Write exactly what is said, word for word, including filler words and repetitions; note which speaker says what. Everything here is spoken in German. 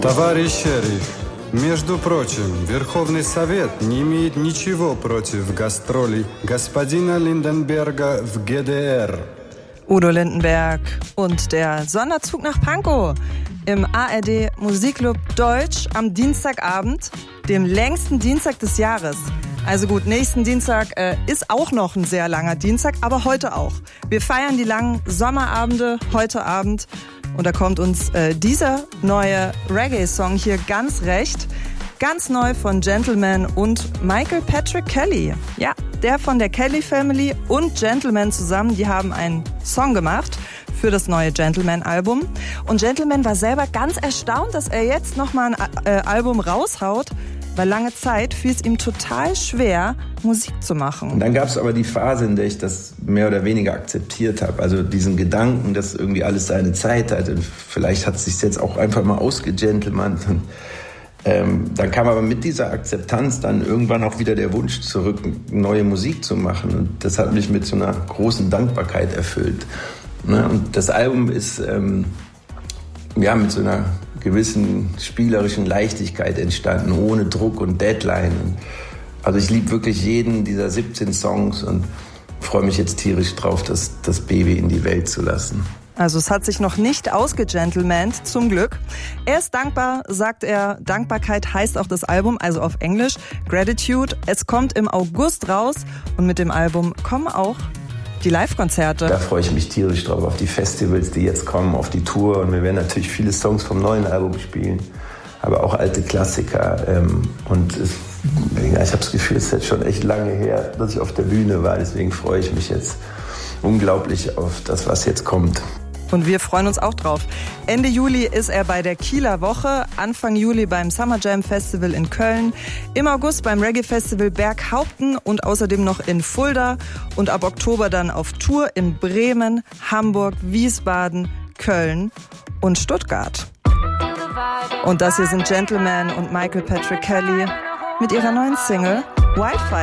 Speaker 1: Товарищ шериф, между прочим, Верховный Совет не имеет ничего против гастролей господина Lindenberger в G D R.
Speaker 2: Udo Lindenberg und der Sonderzug nach Pankow im A R D Musikclub Deutsch am Dienstagabend, dem längsten Dienstag des Jahres. Also gut, nächsten Dienstag äh, ist auch noch ein sehr langer Dienstag, aber heute auch. Wir feiern die langen Sommerabende heute Abend und da kommt uns äh, dieser neue Reggae-Song hier ganz recht. Ganz neu von Gentleman und Michael Patrick Kelly. Ja, der von der Kelly Family und Gentleman zusammen, die haben einen Song gemacht für das neue Gentleman-Album. Und Gentleman war selber ganz erstaunt, dass er jetzt nochmal ein äh, Album raushaut, weil lange Zeit fiel es ihm total schwer, Musik zu machen.
Speaker 3: Und dann gab es aber die Phase, in der ich das mehr oder weniger akzeptiert habe. Also diesen Gedanken, dass irgendwie alles seine Zeit hat. Und vielleicht hat es sich jetzt auch einfach mal ausgegentlemant. Und ähm, dann kam aber mit dieser Akzeptanz dann irgendwann auch wieder der Wunsch zurück, neue Musik zu machen. Und das hat mich mit so einer großen Dankbarkeit erfüllt. Ne? Und das Album ist ähm, ja mit so einer gewissen spielerischen Leichtigkeit entstanden, ohne Druck und Deadline. Also ich liebe wirklich jeden dieser siebzehn Songs und freue mich jetzt tierisch drauf, das, das Baby in die Welt zu lassen.
Speaker 2: Also es hat sich noch nicht ausgegentlemant, zum Glück. Er ist dankbar, sagt er. Dankbarkeit heißt auch das Album, also auf Englisch Gratitude. Es kommt im August raus und mit dem Album kommen auch die Live-Konzerte.
Speaker 3: Da freue ich mich tierisch drauf, auf die Festivals, die jetzt kommen, auf die Tour. Und wir werden natürlich viele Songs vom neuen Album spielen, aber auch alte Klassiker. Und es, ja, ich habe das Gefühl, es ist jetzt schon echt lange her, dass ich auf der Bühne war. Deswegen freue ich mich jetzt unglaublich auf das, was jetzt kommt.
Speaker 2: Und wir freuen uns auch drauf. Ende Juli ist er bei der Kieler Woche, Anfang Juli beim Summer Jam Festival in Köln, im August beim Reggae Festival Berghaupten und außerdem noch in Fulda und ab Oktober dann auf Tour in Bremen, Hamburg, Wiesbaden, Köln und Stuttgart. Und das hier sind Gentleman und Michael Patrick Kelly mit ihrer neuen Single Wildfire.